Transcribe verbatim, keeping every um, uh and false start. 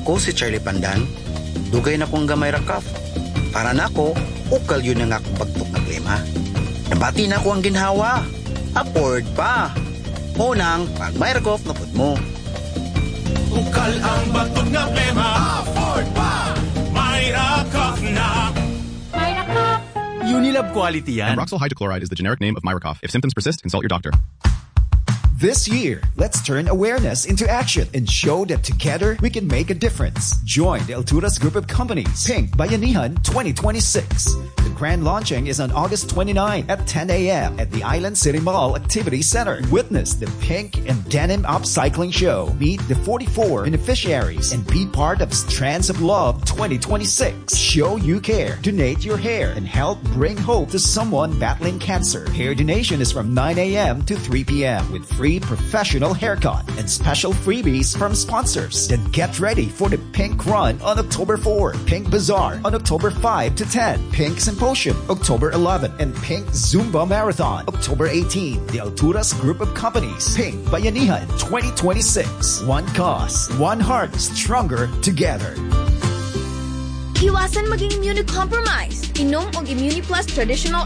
Ako si Charlie Pandan, dugay na kong gamay rakaf. Para na ko, ukal yun ang akong pagtok na klima. Nabati na ko ang ginhawa. Afford pa. Unang, pag may rakaf na put mo. Ukal ang batok na klima. Afford pa. May rakaf na. May rakaf. Unilab quality yan. And Roxol hydrochloride is the generic name of Myracough. If symptoms persist, consult your doctor. This year, let's turn awareness into action and show that together we can make a difference. Join the Alturas Group of Companies, Pink Bayanihan twenty twenty-six. The grand launching is on August twenty-ninth at ten a.m. at the Island City Mall Activity Center. Witness the Pink and Denim Upcycling Show. Meet the forty-four beneficiaries and be part of Strands of Love twenty twenty-six. Show you care, donate your hair, and help bring hope to someone battling cancer. Hair donation is from nine a.m. to three p.m. with free professional haircut and special freebies from sponsors. Then get ready for the Pink Run on October fourth, Pink Bazaar on October fifth to tenth, Pink Symposium October eleventh, and Pink Zumba Marathon October eighteenth. The Alturas Group of Companies, Pink Bayanihan twenty twenty-six. One cause, one heart, stronger together. Iwasan maging immunocompromised. Inom og Immuniplus Traditional